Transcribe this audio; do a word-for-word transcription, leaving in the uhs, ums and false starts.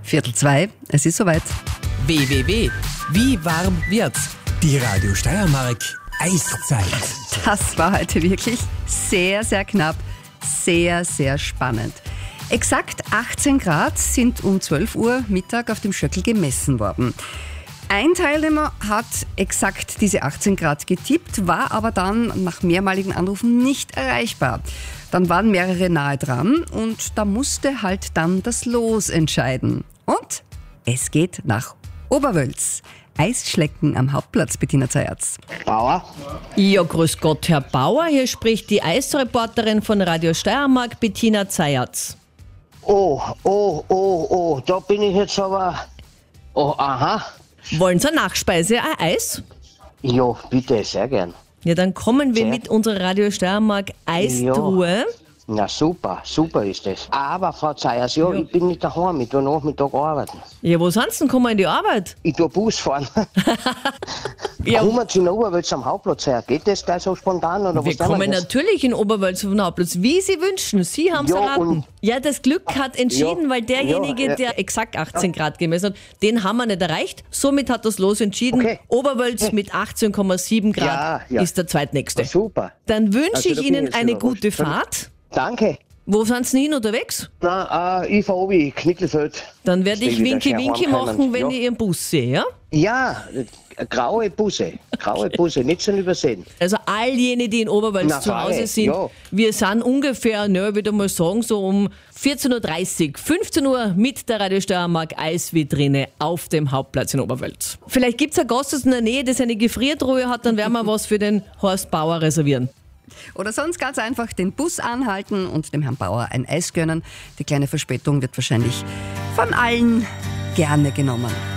Viertel zwei, es ist soweit. W W W. Wie warm wird's? Die Radio Steiermark Eiszeit. Das war heute wirklich sehr, sehr knapp, sehr, sehr spannend. Exakt achtzehn Grad sind um zwölf Uhr Mittag auf dem Schöckl gemessen worden. Ein Teilnehmer hat exakt diese achtzehn Grad getippt, war aber dann nach mehrmaligen Anrufen nicht erreichbar. Dann waren mehrere nahe dran und da musste halt dann das Los entscheiden. Und es geht nach Oberwölz. Eisschlecken am Hauptplatz, Bettina Zayatz. Bauer? Ja, grüß Gott, Herr Bauer. Hier spricht die Eisreporterin von Radio Steiermark, Bettina Zayatz. Oh, oh, oh, oh, da bin ich jetzt aber... Oh, aha. Wollen Sie eine Nachspeise, ein Eis? Ja, bitte, sehr gern. Ja, dann kommen wir Sehr. mit unserer Radio Steiermark Eistruhe. Na super, super ist das. Aber Frau Zayers, ja, Ja. ich bin nicht daheim, ich tue Nachmittag arbeiten. Ja, wo sind Sie denn? Kommen wir in die Arbeit? Ich tue Bus fahren. Ja. Kommen Sie in Oberwölz am Hauptplatz her? Geht das gleich so spontan oder Wir was tun kommen das? natürlich in Oberwölz auf den Hauptplatz, wie Sie wünschen. Sie haben es Ja, erraten. und- Ja, das Glück hat entschieden, Ja, weil derjenige, ja, ja. der exakt achtzehn Grad gemessen hat, den haben wir nicht erreicht. Somit hat das Los entschieden. Okay. Oberwölz mit achtzehn Komma sieben Grad Ja, ja. ist der zweitnächste. Super. Dann wünsche Also, da ich bin Ihnen ich eine überrascht. gute Fahrt. Danke. Wo sind Sie hin unterwegs? Na, äh, ich fahre oben, Knickelfeld. Dann werde ich Steh wieder Winky schön Winky heimkommen. machen, wenn Ja. ich Ihren Bus sehe, ja? Ja, äh, graue Busse. Graue Busse, nicht zu übersehen. Also all jene, die in Oberwölz Na, zu Hause freilich, sind, ja. wir sind ungefähr, ne, ich würde mal sagen, so um vierzehn Uhr dreißig, fünfzehn Uhr mit der Radio Steiermark Eisvitrine auf dem Hauptplatz in Oberwölz. Vielleicht gibt es einen Gast aus in der Nähe, der seine Gefriertruhe hat, dann werden wir was für den Horst Bauer reservieren. Oder sonst ganz einfach den Bus anhalten und dem Herrn Bauer ein Eis gönnen. Die kleine Verspätung wird wahrscheinlich von allen gerne genommen.